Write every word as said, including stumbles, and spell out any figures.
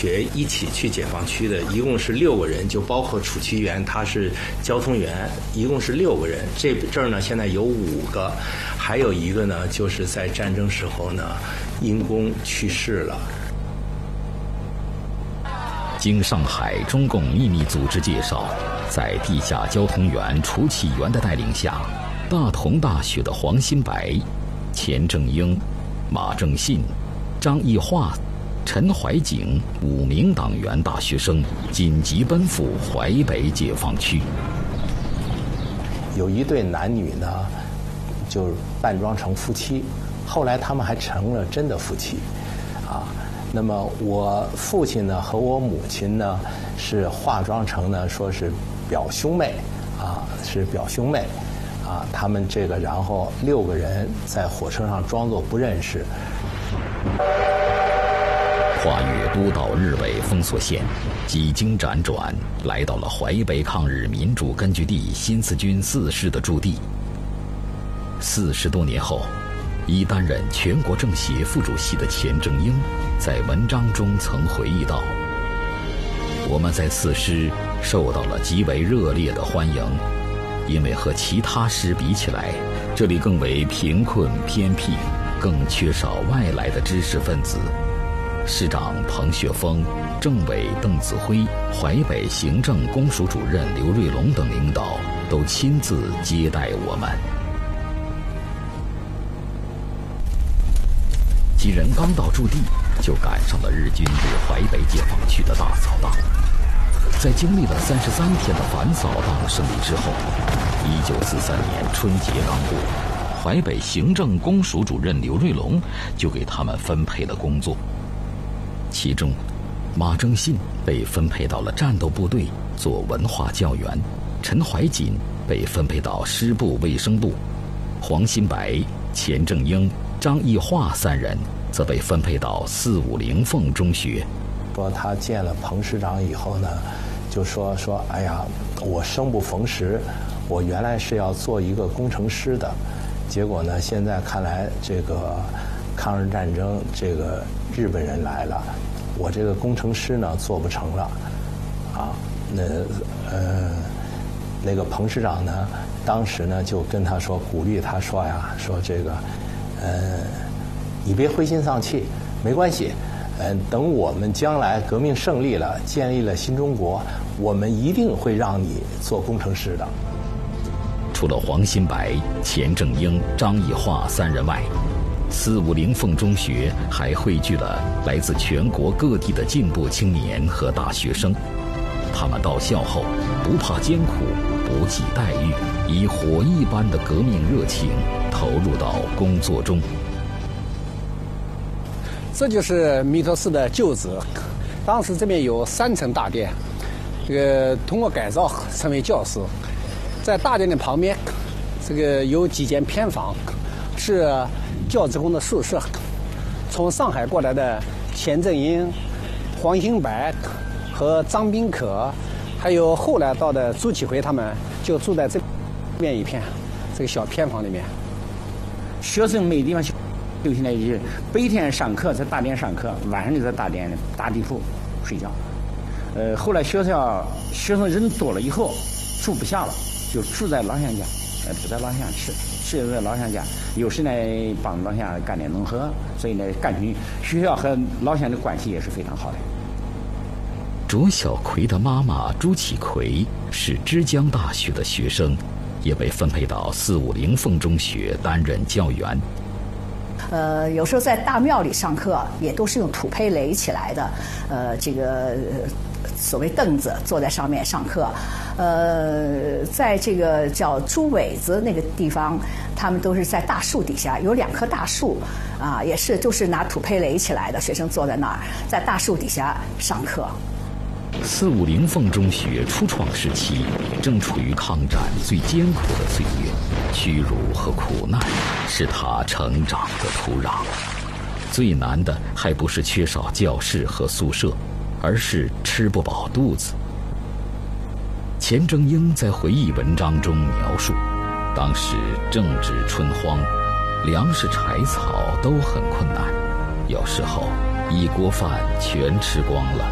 学一起去解放区的，一共是六个人，就包括楚其元，他是交通员，一共是六个人。这这儿呢，现在有五个，还有一个呢，就是在战争时候呢，因公去世了。 经上海中共秘密组织介绍，在地下交通员楚启元的带领下，大同大学的黄新白、钱正英、马正信、张义化、陈怀景五名党员大学生紧急奔赴淮北解放区。 有一对男女呢，就扮装成夫妻，后来他们还成了真的夫妻，啊。那么我父亲呢和我母亲呢是化妆成呢说是表兄妹，啊，是表兄妹，啊，他们这个然后六个人在火车上装作不认识。 跨越多道日伪封锁线，几经辗转，来到了淮北抗日民主根据地新四军四师的驻地。四十多年后，已担任全国政协副主席的钱正英，在文章中曾回忆道：“我们在四师受到了极为热烈的欢迎，因为和其他师比起来，这里更为贫困偏僻，更缺少外来的知识分子。师长彭雪枫、政委邓子恢、淮北行政公署主任刘瑞龙等领导都亲自接待我们。”几人刚到驻地，就赶上了日军对淮北解放区的大扫荡。在经历了三十三天的反扫荡胜利之后，一九四三年春节刚过，淮北行政公署主任刘瑞龙就给他们分配了工作。其中，马正信被分配到了战斗部队做文化教员，陈怀瑾被分配到师部卫生部，黄新白、钱正英、张义化三人则被分配到四五零凤中学。 说他见了彭师长以后呢，就说说哎呀，我生不逢时，我原来是要做一个工程师的，结果呢，现在看来这个抗日战争，这个日本人来了，我这个工程师呢做不成了，啊，那呃那个彭师长呢，当时呢就跟他说，鼓励他说呀，说这个呃你别灰心丧气，没关系，嗯，等我们将来革命胜利了，建立了新中国，我们一定会让你做工程师的。 除了黄新白、钱正英、张义化三人外，四五零凤中学还汇聚了来自全国各地的进步青年和大学生。他们到校后不怕艰苦，不计待遇，以火一般的革命热情投入到工作中。 这就是弥陀寺的旧址，当时这边有三层大殿，这个通过改造成为教室。在大殿的旁边，这个有几间偏房，是教职工的宿舍。从上海过来的钱正英、黄新白和张宾可，还有后来到的朱启回，他们就住在这边一片这个小偏房里面。 学生没地方休休息呢，就是白天上课在大殿上课，晚上就在大殿大地铺睡觉。呃，后来学校学生人多了以后，住不下了，就住在老乡家，呃，不在老乡吃，吃在老乡家。有时呢帮老乡干点农活，所以呢感情学校和老乡的关系也是非常好的。 卓小葵的妈妈朱启葵是之江大学的学生，也被分配到四五零凤中学担任教员。 呃，有时候在大庙里上课，也都是用土坯垒起来的，呃，这个、呃、所谓凳子，坐在上面上课。呃，在这个叫猪尾子那个地方，他们都是在大树底下，有两棵大树，啊，也是就是拿土坯垒起来的，学生坐在那儿，在大树底下上课。 四五零凤中学初创时期，正处于抗战最艰苦的岁月，屈辱和苦难是他成长的土壤。最难的还不是缺少教室和宿舍，而是吃不饱肚子。钱正英在回忆文章中描述，当时正值春荒，粮食柴草都很困难，有时候一锅饭全吃光了。